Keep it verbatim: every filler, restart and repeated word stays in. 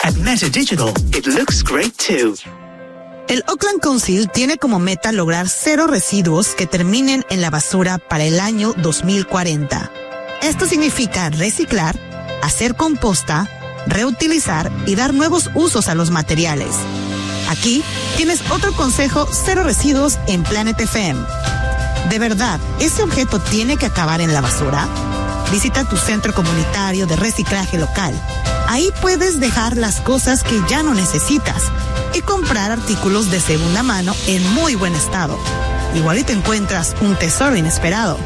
At Meta Digital, it looks great too. El Oakland Council tiene como meta lograr cero residuos que terminen en la basura para el año dos mil cuarenta. Esto significa reciclar, hacer composta, reutilizar y dar nuevos usos a los materiales. Aquí tienes otro consejo cero residuos en Planet F M. ¿De verdad ese objeto tiene que acabar en la basura? Visita tu centro comunitario de reciclaje local. Ahí puedes dejar las cosas que ya no necesitas y comprar artículos de segunda mano en muy buen estado. Igual y te encuentras un tesoro inesperado.